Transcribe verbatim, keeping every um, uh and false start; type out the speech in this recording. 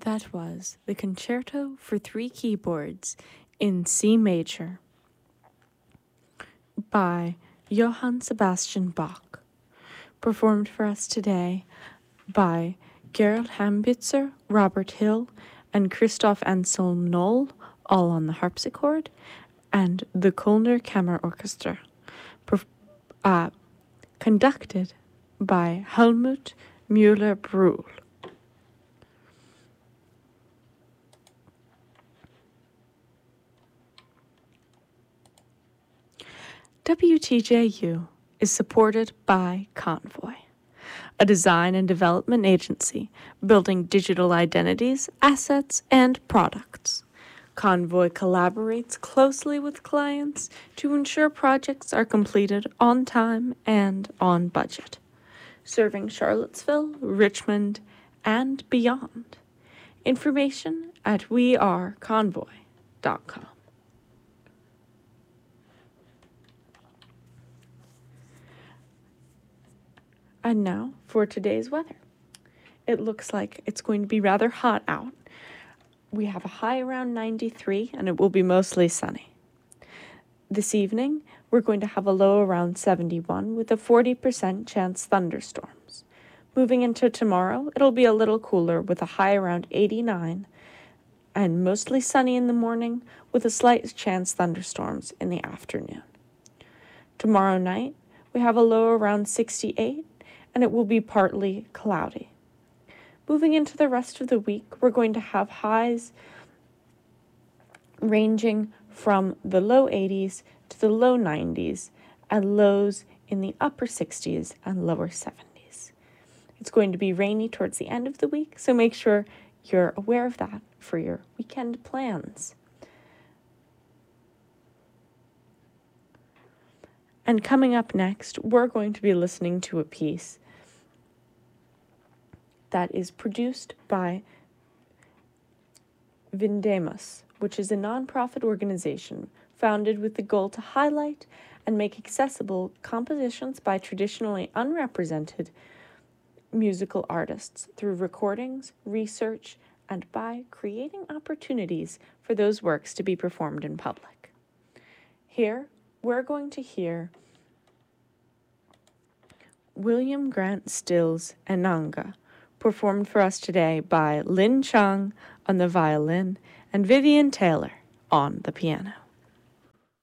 That was the Concerto for Three Keyboards in C major by Johann Sebastian Bach, performed for us today by Gerald Hambitzer, Robert Hill, and Christoph Anselm Knoll, all on the harpsichord, and the Kölner Kammer Orchestra, perf- uh, conducted by Helmut Müller-Brühl. W T J U is supported by Convoy, a design and development agency building digital identities, assets, and products. Convoy collaborates closely with clients to ensure projects are completed on time and on budget, serving Charlottesville, Richmond, and beyond. Information at we are convoy dot com. And now for today's weather. It looks like it's going to be rather hot out. We have a high around ninety-three, and it will be mostly sunny. This evening, we're going to have a low around seventy-one with a forty percent chance thunderstorms. Moving into tomorrow, it'll be a little cooler with a high around eighty-nine and mostly sunny in the morning with a slight chance thunderstorms in the afternoon. Tomorrow night, we have a low around sixty-eight, and it will be partly cloudy. Moving into the rest of the week, we're going to have highs ranging from the low eighties to the low nineties and lows in the upper sixties and lower seventies. It's going to be rainy towards the end of the week, so make sure you're aware of that for your weekend plans. And coming up next, we're going to be listening to a piece that is produced by Vindemus, which is a nonprofit organization founded with the goal to highlight and make accessible compositions by traditionally unrepresented musical artists through recordings, research, and by creating opportunities for those works to be performed in public. Here, we're going to hear William Grant Still's Ananga, performed for us today by Lin Chung on the violin and Vivian Taylor on the piano.